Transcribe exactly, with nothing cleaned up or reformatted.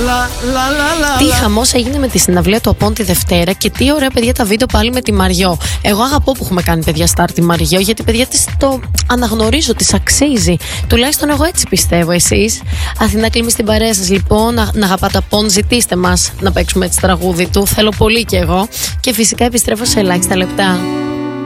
λα, λα, λα, λα. Τι χαμός έγινε με τη συναυλία του Απόν τη Δευτέρα και τι ωραία παιδιά τα βίντεο πάλι με τη Μαριό. Εγώ αγαπώ που έχουμε κάνει παιδιά στάρ τη Μαριό, γιατί παιδιά της το αναγνωρίζω, της αξίζει. Τουλάχιστον εγώ έτσι πιστεύω. Εσείς, Αθηνά Κλίμη, στην παρέα σας λοιπόν, να, να αγαπάτε Απόν, ζητήστε μας να παίξουμε έτσι τραγούδι του. Θέλω πολύ κι εγώ. Και φυσικά επιστρέφω σε ελάχιστα λεπτά.